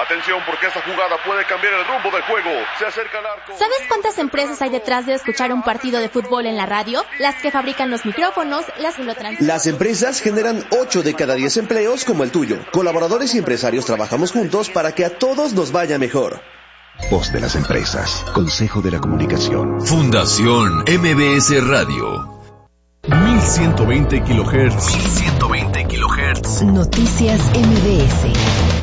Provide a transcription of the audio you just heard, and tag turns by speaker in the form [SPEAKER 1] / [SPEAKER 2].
[SPEAKER 1] Atención, porque esta jugada puede cambiar el rumbo del juego. Se acerca al arco.
[SPEAKER 2] ¿Sabes cuántas empresas hay detrás de escuchar un partido de fútbol en la radio? Las que fabrican los micrófonos, las que lo transmiten.
[SPEAKER 3] Las empresas generan 8 de cada 10 empleos como el tuyo. Colaboradores y empresarios trabajamos juntos para que a todos nos vaya mejor.
[SPEAKER 4] Voz de las empresas. Consejo de la Comunicación.
[SPEAKER 5] Fundación MBS Radio.
[SPEAKER 6] 1120 kHz.
[SPEAKER 5] 1120 kHz.
[SPEAKER 7] Noticias MBS.